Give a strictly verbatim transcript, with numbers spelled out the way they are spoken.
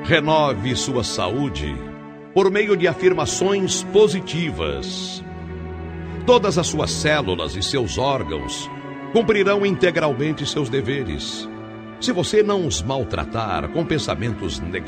Renove sua saúde por meio de afirmações positivas. Todas as suas células e seus órgãos cumprirão integralmente seus deveres. Se você não os maltratar com pensamentos negativos,